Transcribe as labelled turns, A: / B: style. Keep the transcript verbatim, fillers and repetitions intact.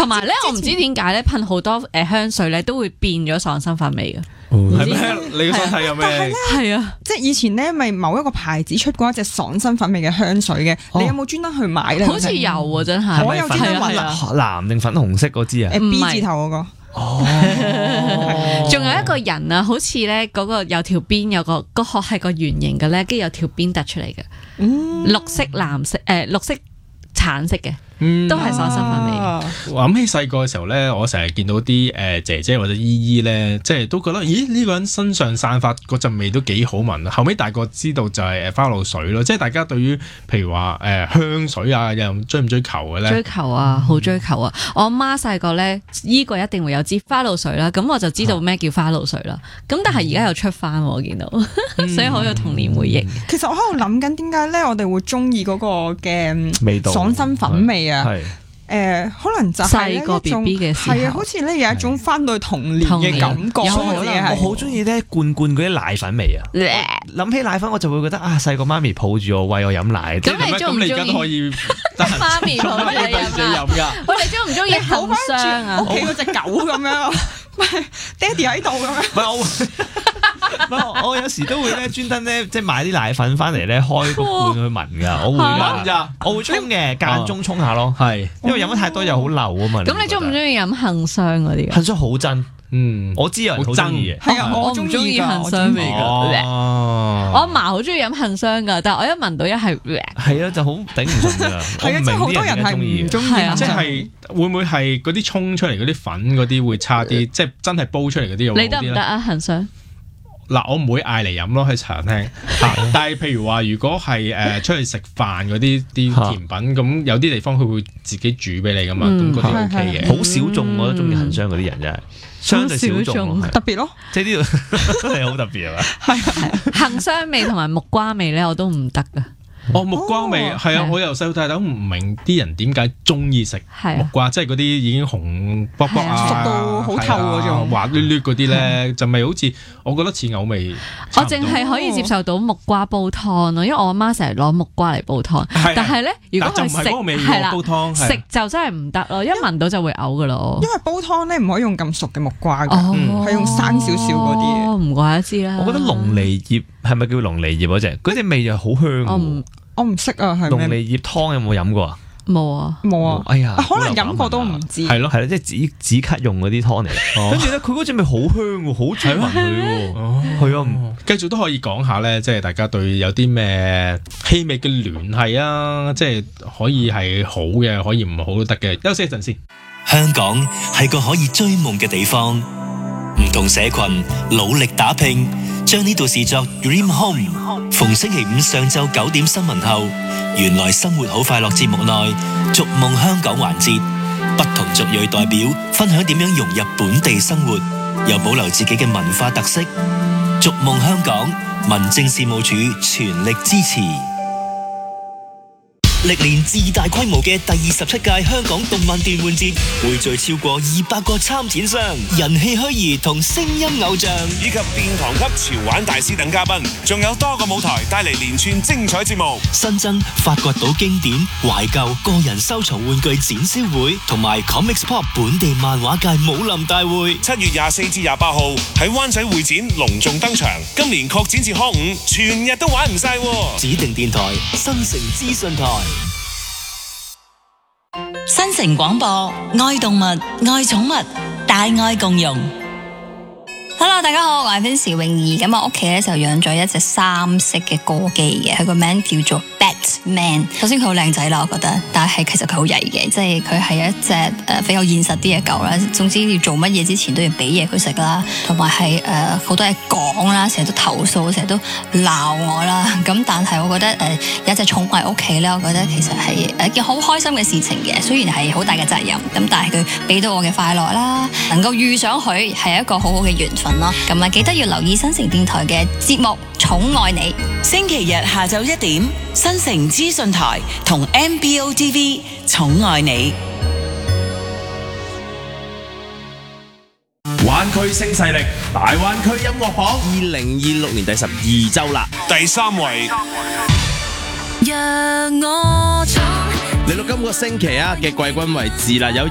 A: 同埋咧，我唔知點解咧，噴好多誒香水咧都會變咗爽身發味嘅。
B: 係咩？你個身體有咩？
A: 係啊，
C: 即係以前咧，咪某一個牌子出過一隻爽身粉味嘅香水嘅，你有冇專登去買咧？
A: 好似有啊，真係。
C: 我有專登揾
D: 藍定粉紅色嗰支啊？
C: 誒 B 字頭嗰個。
D: 哦，
A: 仲有一個人啊，好似咧嗰個有條邊有個個殼係個圓形嘅咧，跟住有條邊突出嚟嘅，
C: 嗯，
A: 綠色、藍色誒綠色、橙色嘅。都係爽身粉味。
B: 我諗起細個嘅時候咧，我成日見到啲誒姐姐或者姨姨咧，即係都覺得，咦呢個人身上散發嗰陣味都幾好聞。後尾大個知道就係誒花露水咯，即係大家對於譬如話誒香水啊，又追唔追求嘅咧？
A: 追求啊，好追求啊！我阿媽細個咧，依個一定會有支花露水啦，咁我就知道咩叫花露水啦。咁但係而家又出翻，我見到，所以好有童年回憶。
C: 其實我喺度諗緊點解咧，我哋會中意嗰個嘅
D: 味道
C: 爽身粉味啊！
D: 係
C: 誒，可能就係
A: 細個 B B 嘅時候，
C: 係啊，好似咧有一種翻到童年嘅感覺。
A: 有
C: 可能
D: 我好中意咧罐罐嗰啲奶粉味啊！諗起奶粉我就會覺得啊，細個媽咪抱住我餵我飲奶。
A: 咁你中唔中意？
B: 咁你而家都可以
A: 媽咪抱住你飲㗎？喂，你中唔中意杏霜啊？
C: 屋企嗰隻狗咁樣，唔係爹哋喺度咁樣。
D: 唔係我。唔係我有時都會咧專登咧即係買啲奶粉翻嚟咧開個罐去聞㗎，我會㗎咋，我會沖嘅，間中沖下咯，係因為飲得太多又好流啊嘛。
A: 咁你中唔中意飲杏霜嗰啲啊？
D: 杏霜好真，
B: 嗯，
D: 我知有人好中意嘅，
C: 係啊，我中意
A: 杏霜味㗎。我阿嫲好中意飲杏霜㗎，但係我一聞到一係
D: 係啊就好頂唔順㗎。
C: 係啊，即係好多人係唔中意杏霜。
B: 即係會唔會係嗰啲沖出嚟嗰啲粉嗰啲會差啲？即係真係煲出嚟嗰啲又好啲咧？
A: 你得唔得啊？杏霜？
B: 嗱，我唔會嗌嚟飲咯喺茶廳，但係譬如話，如果係誒出去食飯嗰啲啲甜品，咁有啲地方佢會自己煮俾你噶嘛，咁嗰啲 O K 嘅。
D: 好小眾，我覺得中意杏霜嗰啲人真係相對小眾，
C: 特別咯，
D: 即係呢度真係好特別係嘛？
A: 係杏霜味同埋木瓜味咧，我都唔得噶。
B: 哦，木瓜味係啊！我由細到大都唔明啲人點解中意食木瓜，即係嗰啲已經紅卜卜啊，
C: 熟到好透嗰種
B: 滑捋捋嗰啲咧，就咪好似我覺得似藕味。
A: 我淨係可以接受到木瓜煲湯咯，因為我阿媽成日攞木瓜嚟煲湯。但係咧，如果佢食係啦，煲湯食就真係唔得咯，一聞到就會嘔噶咯。
C: 因為煲湯咧唔可以用咁熟嘅木瓜㗎，係用生少少嗰啲嘢。
A: 唔怪得知啦。
D: 我覺得龍脷葉係咪叫龍脷葉嗰隻？嗰隻味就好香。
C: 我唔識啊，係咩？
D: 龍脷葉湯有冇飲過啊？
A: 冇啊，
C: 冇啊！
D: 哎呀，
C: 可能飲過都唔知。
B: 係咯，
D: 係咯，即係止止咳用嗰啲湯嚟。跟住咧，佢嗰隻味好香喎，好中意聞佢喎。係啊，
B: 繼續都可以講下咧，即係大家對有啲咩氣味嘅聯繫啊，即係可以係好嘅，可以唔好都得嘅。休息一陣先。
E: 香港係個可以追夢嘅地方，唔同社群努力打拼，將呢度視作 Dream Home。逢星期五上晝九點新聞後，原來生活好快樂節目內逐夢香港環節，不同族裔代表分享點樣融入本地生活，又保留自己嘅文化特色。逐夢香港，民政事務處全力支持。歷年自大規模嘅第二十七屆香港動漫電玩節，匯聚超過二百個參展商、人氣虛擬同聲音偶像，
F: 以及殿堂級潮玩大師等嘉賓，仲有多個舞台帶嚟連串精彩節目。
E: 新增發掘到經典、懷舊、個人收藏玩具展銷會，同埋 Comics Pop 本地漫畫界武林大會。
F: 七月廿四至廿八號喺灣仔會展隆重登場，今年擴展至康五，全日都玩唔晒。
E: 指定電台新城資訊台。
G: 新城廣播，愛動物，愛寵物，大愛共融。Hello， 大家好，我係 Vincy 泳兒。咁我屋企咧就養咗一隻三色嘅哥基嘅，佢個名叫做 Batman。首先佢好靚仔啦，我覺得，但係其實佢好曳嘅，即係佢係一隻誒、呃、比較現實啲嘅狗啦。總之要做乜嘢之前都要俾嘢佢食啦，同埋係誒好多嘢講啦，成日都投訴，成日都鬧我啦。咁但係我覺得誒、呃、有一隻寵物喺屋企咧，我覺得其實係誒一件好開心嘅事情嘅。雖然係好大嘅責任，咁但係佢俾到我嘅快樂啦，能夠遇上佢係一個好好嘅緣分。咁啊，記得要留意新城電台嘅節目《寵愛你》，
H: 星期日下晝一點，新城資訊台同 M B O T V《寵愛你》。
I: 灣區新勢力，大灣區音樂榜，二零二六年第十二周啦，
F: 第三位。
H: 讓我闖。
I: 嚟到今個星期啊嘅季軍位置啦，有